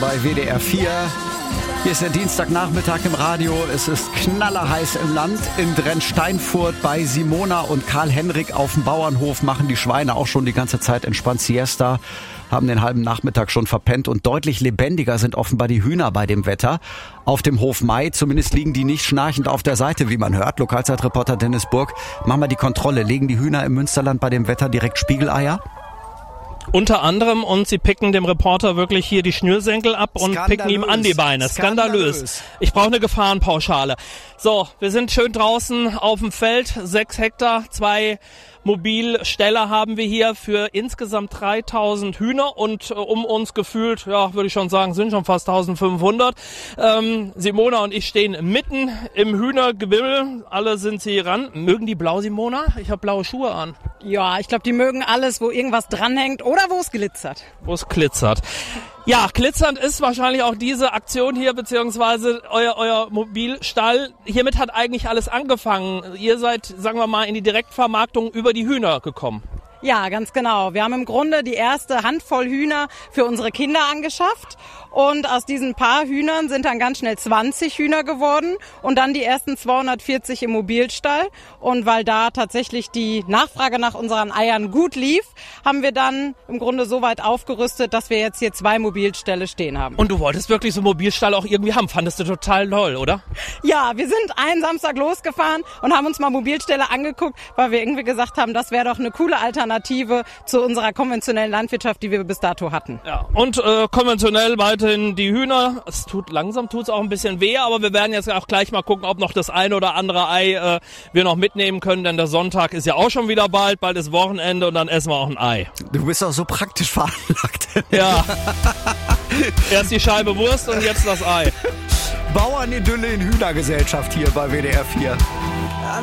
bei WDR 4. Hier ist der Dienstagnachmittag im Radio. Es ist knallerheiß im Land. In Drensteinfurt bei Simona und Karl-Henrik auf dem Bauernhof machen die Schweine auch schon die ganze Zeit entspannt Siesta, haben den halben Nachmittag schon verpennt und deutlich lebendiger sind offenbar die Hühner bei dem Wetter. Auf dem Hof Mai, zumindest liegen die nicht schnarchend auf der Seite, wie man hört. Lokalzeitreporter Dennis Burg, mach mal die Kontrolle. Legen die Hühner im Münsterland bei dem Wetter direkt Spiegeleier? Unter anderem, und sie picken dem Reporter wirklich hier die Schnürsenkel ab und picken ihm an die Beine. Skandalös. Ich brauche eine Gefahrenpauschale. So, wir sind schön draußen auf dem Feld, 6 Hektar, 2 Mobilställe haben wir hier für insgesamt 3000 Hühner und um uns gefühlt, ja, würde ich schon sagen, sind schon fast 1500. Simona und ich stehen mitten im Hühnergewimmel. Alle sind sie ran. Mögen die blau, Simona? Ich habe blaue Schuhe an. Ja, ich glaube, die mögen alles, wo irgendwas dranhängt oder wo es glitzert. Wo es glitzert. Ja, glitzernd ist wahrscheinlich auch diese Aktion hier, beziehungsweise euer Mobilstall. Hiermit hat eigentlich alles angefangen. Ihr seid, sagen wir mal, in die Direktvermarktung über die Hühner gekommen. Ja, ganz genau. Wir haben im Grunde die erste Handvoll Hühner für unsere Kinder angeschafft. Und aus diesen paar Hühnern sind dann ganz schnell 20 Hühner geworden und dann die ersten 240 im Mobilstall. Und weil da tatsächlich die Nachfrage nach unseren Eiern gut lief, haben wir dann im Grunde so weit aufgerüstet, dass wir jetzt hier 2 Mobilställe stehen haben. Und du wolltest wirklich so einen Mobilstall auch irgendwie haben, fandest du total toll, oder? Ja, wir sind einen Samstag losgefahren und haben uns mal Mobilställe angeguckt, weil wir irgendwie gesagt haben, das wäre doch eine coole Alternative zu unserer konventionellen Landwirtschaft, die wir bis dato hatten. Ja, und konventionell weiterhin die Hühner. Es langsam tut's auch ein bisschen weh, aber wir werden jetzt auch gleich mal gucken, ob noch das eine oder andere Ei wir noch mitnehmen können, denn der Sonntag ist ja auch schon wieder bald ist Wochenende und dann essen wir auch ein Ei. Du bist auch so praktisch veranlagt. Ja. Erst die Scheibe Wurst und jetzt das Ei. Bauernidylle in Hühnergesellschaft hier bei WDR 4.